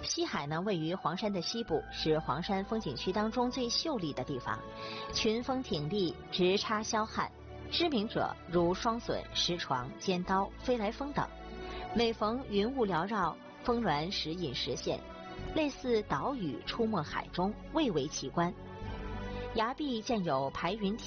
西海呢，位于黄山的西部，是黄山风景区当中最秀丽的地方，群峰挺立，直插霄汉，知名者如双隼、石床、尖刀、飞来峰等。每逢云雾缭绕，峰峦时隐时现，类似岛屿出没海中，蔚为奇观。崖壁建有排云